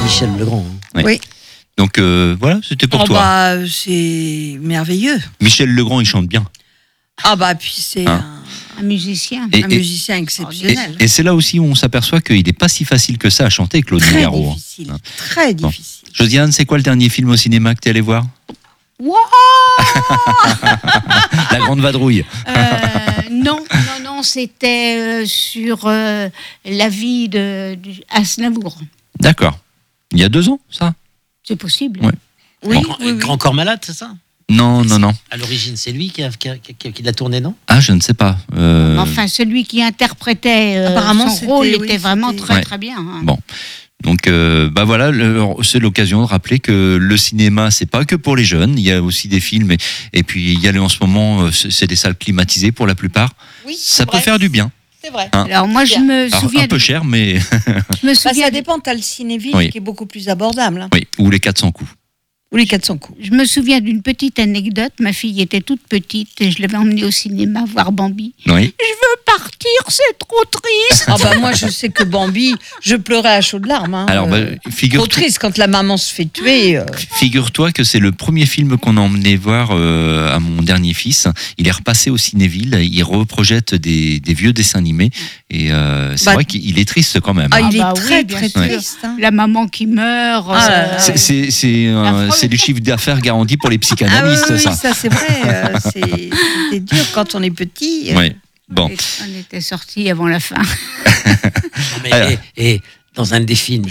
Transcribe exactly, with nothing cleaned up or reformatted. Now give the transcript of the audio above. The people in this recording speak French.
Michel Legrand. Hein. Oui. Oui. Donc euh, voilà, c'était pour oh toi. Bah, c'est merveilleux. Michel Legrand, il chante bien. Ah bah puis c'est Hein. un, Un musicien. Et, un et- musicien et- exceptionnel. et c'est là aussi où on s'aperçoit qu'il n'est pas si facile que ça à chanter, Claude Très Nougaro. hein. difficile, Hein. très Bon. difficile. Josiane, c'est quoi le dernier film au cinéma que tu es allé voir? Wow. La Grande Vadrouille. Euh, non, non, non, c'était euh, sur euh, la vie de, de Aznavour. D'accord. Il y a deux ans, ça? C'est possible. Ouais. Oui, Grand, oui, oui. Grand Corps Malade, c'est ça? Non, non, non. À l'origine, c'est lui qui, a, qui, a- qui a- qui l'a tourné, non? Ah, je ne sais pas. Euh, Mais Enfin, celui qui interprétait euh, Apparemment, son c'était- rôle oui, était vraiment c'était- très Ouais. très bien. hein. Bon. Donc, euh, bah voilà, le- c'est l'occasion de rappeler que le cinéma, c'est pas que pour les jeunes. Il y a aussi des films, et, et puis il y a en ce moment, euh, c'est c'est des salles climatisées pour la plupart. Oui, Ça peut faire du bien. C'est vrai. Hein. Alors moi, je me Alors, souviens, un peu de- cher, mais je me Bah, souviens ça de- dépend, t'as le Cinéville Oui. qui est beaucoup plus abordable. Hein. oui, ou les quatre cents coups. Ou les quatre cents coups. Je me souviens d'une petite anecdote. Ma fille était toute petite et je l'avais emmenée au cinéma voir Bambi. Oui. Je veux partir, c'est trop triste. Ah bah moi je sais que Bambi, je pleurais à chaudes larmes. Hein. Alors, bah, Euh, trop figure-toi triste quand la maman se fait tuer. euh. figure-toi que c'est le premier film qu'on a emmené voir euh, à mon dernier fils. Il est repassé au Cinéville. Il reprojette des, des vieux dessins animés. Et euh, c'est Bah, vrai qu'il est triste quand même. Ah, hein. il bah est oui, très bien très sûr. triste. hein. La maman qui meurt. Ah, euh, C'est- C'est c'est, euh, Affreux. c'est du chiffre d'affaires garanti pour les Ah oui, psychanalystes, oui, ça. ça c'est vrai. euh, c'est c'est dur quand on est petit. euh. Ouais. Bon. On était sortis avant la fin. Non, mais, Alors. et, et dans un des films,